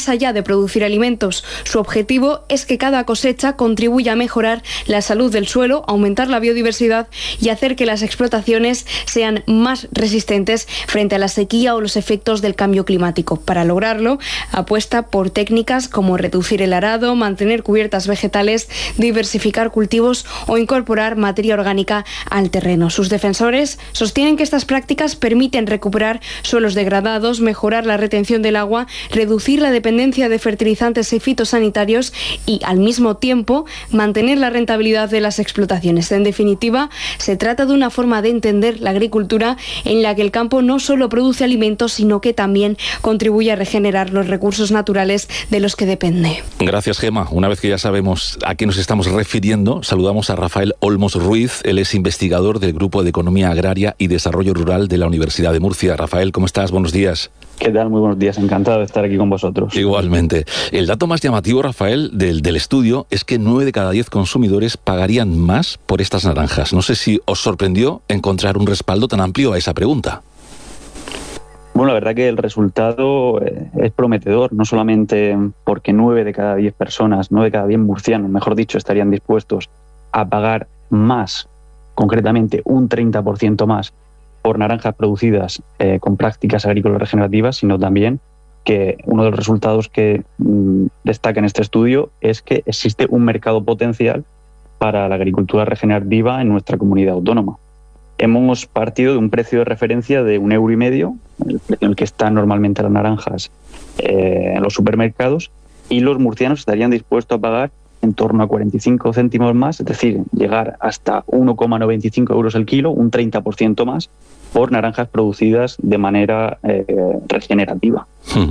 más allá de producir alimentos. Su objetivo es que cada cosecha contribuya a mejorar la salud del suelo, aumentar la biodiversidad y hacer que las explotaciones sean más resistentes frente a la sequía o los efectos del cambio climático. Para lograrlo, apuesta por técnicas como reducir el arado, mantener cubiertas vegetales, diversificar cultivos o incorporar materia orgánica al terreno. Sus defensores sostienen que estas prácticas permiten recuperar suelos degradados, mejorar la retención del agua, reducir la dependencia de fertilizantes y fitosanitarios y, al mismo tiempo, mantener la rentabilidad de las explotaciones. En definitiva, se trata de una forma de entender la agricultura en la que el campo no solo produce alimentos, sino que también contribuye a regenerar los recursos naturales de los que depende. Gracias, Gema. Una vez que ya sabemos a qué nos estamos refiriendo, saludamos a Rafael Olmos Ruiz. Él es investigador del Grupo de Economía Agraria y Desarrollo Rural de la Universidad de Murcia. Rafael, ¿cómo estás? Buenos días. ¿Qué tal? Muy buenos días. Encantado de estar aquí con vosotros. Igualmente. El dato más llamativo, Rafael, del estudio es que 9 de cada 10 consumidores pagarían más por estas naranjas. No sé si os sorprendió encontrar un respaldo tan amplio a esa pregunta. Bueno, la verdad que el resultado es prometedor, no solamente porque 9 de cada 10 personas, 9 de cada 10 murcianos, mejor dicho, estarían dispuestos a pagar más, concretamente un 30% más, por naranjas producidas con prácticas agrícolas regenerativas, sino también que uno de los resultados que destaca en este estudio es que existe un mercado potencial para la agricultura regenerativa en nuestra comunidad autónoma. Hemos partido de un precio de referencia de 1,5 €, el precio en el que están normalmente las naranjas en los supermercados, y los murcianos estarían dispuestos a pagar en torno a 45 céntimos más, es decir, llegar hasta 1,95 € el kilo, un 30% más, por naranjas producidas de manera regenerativa.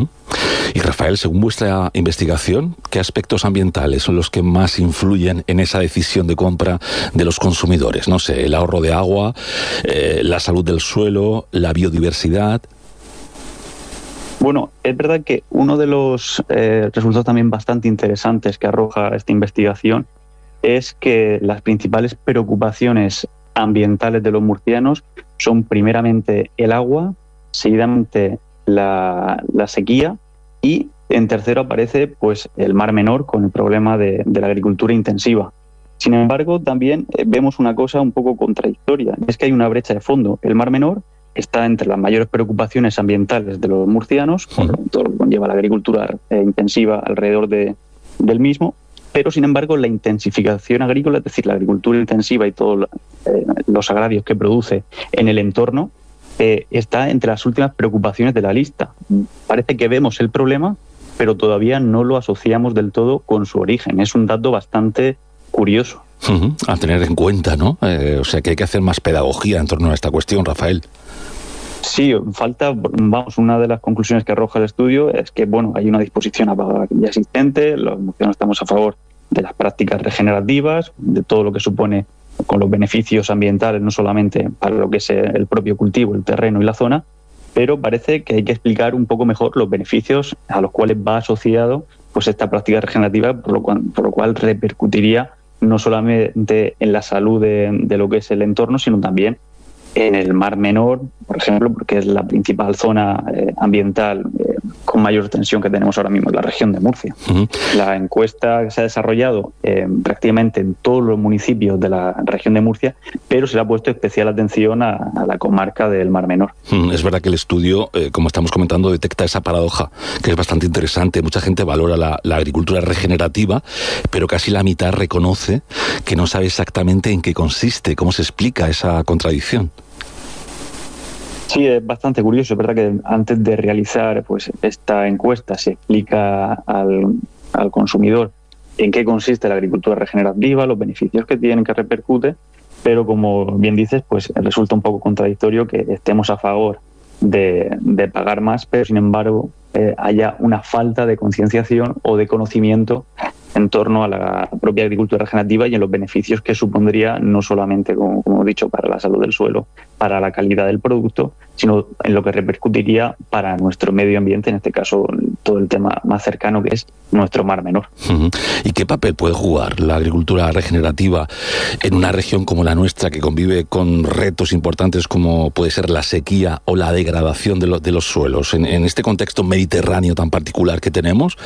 Y Rafael, según vuestra investigación, ¿qué aspectos ambientales son los que más influyen en esa decisión de compra de los consumidores? No sé, el ahorro de agua, la salud del suelo, la biodiversidad. Bueno, es verdad que uno de los resultados también bastante interesantes que arroja esta investigación es que las principales preocupaciones ambientales de los murcianos son primeramente el agua, seguidamente la sequía y en tercero aparece pues el Mar Menor con el problema de la agricultura intensiva. Sin embargo, también vemos una cosa un poco contradictoria, es que hay una brecha de fondo. El Mar Menor está entre las mayores preocupaciones ambientales de los murcianos, por todo lo que conlleva la agricultura intensiva alrededor del mismo, pero sin embargo la intensificación agrícola, es decir, la agricultura intensiva y todos los agravios que produce en el entorno, está entre las últimas preocupaciones de la lista. Parece que vemos el problema, pero todavía no lo asociamos del todo con su origen. Es un dato bastante curioso. A tener en cuenta, ¿no? O sea que hay que hacer más pedagogía en torno a esta cuestión, Rafael. Sí, falta, una de las conclusiones que arroja el estudio es que, hay una disposición a pagar ya existente, los murcianos estamos a favor de las prácticas regenerativas, de todo lo que supone con los beneficios ambientales, no solamente para lo que es el propio cultivo, el terreno y la zona, pero parece que hay que explicar un poco mejor los beneficios a los cuales va asociado pues esta práctica regenerativa, por lo cual repercutiría no solamente en la salud de lo que es el entorno, sino también en el Mar Menor, por ejemplo, porque es la principal zona ambiental con mayor tensión que tenemos ahora mismo en la región de Murcia. La encuesta que se ha desarrollado prácticamente en todos los municipios de la región de Murcia, pero se le ha puesto especial atención a la comarca del Mar Menor. Es verdad que el estudio, como estamos comentando, detecta esa paradoja, que es bastante interesante. Mucha gente valora la agricultura regenerativa, pero casi la mitad reconoce que no sabe exactamente en qué consiste, cómo se explica esa contradicción. Sí, es bastante curioso. Es verdad que antes de realizar esta encuesta se explica al consumidor en qué consiste la agricultura regenerativa, los beneficios que tienen, que repercute, pero como bien dices, resulta un poco contradictorio que estemos a favor de pagar más, pero sin embargo haya una falta de concienciación o de conocimiento en torno a la propia agricultura regenerativa y en los beneficios que supondría no solamente, como he dicho, para la salud del suelo, para la calidad del producto, sino en lo que repercutiría para nuestro medio ambiente, en este caso todo el tema más cercano que es nuestro Mar Menor. ¿Y qué papel puede jugar la agricultura regenerativa en una región como la nuestra, que convive con retos importantes como puede ser la sequía o la degradación de los suelos? En este contexto mediterráneo tan particular que tenemos,